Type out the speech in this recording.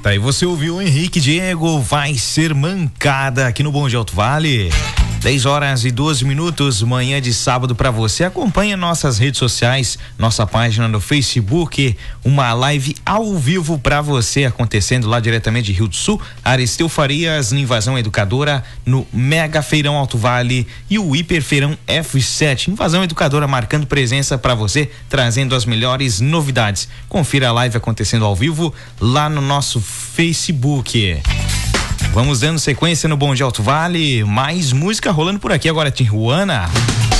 Tá aí, você ouviu o Henrique Diego, vai ser mancada aqui no Bom de Alto Vale. 10h12, manhã de sábado pra você. Acompanhe nossas redes sociais, nossa página no Facebook, uma live ao vivo pra você acontecendo lá diretamente de Rio do Sul, Aristeu Farias, Invasão Educadora, no Mega Feirão Alto Vale e o Hiper Feirão F7. Invasão Educadora marcando presença pra você, trazendo as melhores novidades. Confira a live acontecendo ao vivo lá no nosso Facebook. Vamos dando sequência no Bom de Alto Vale, mais música rolando por aqui agora, Tijuana.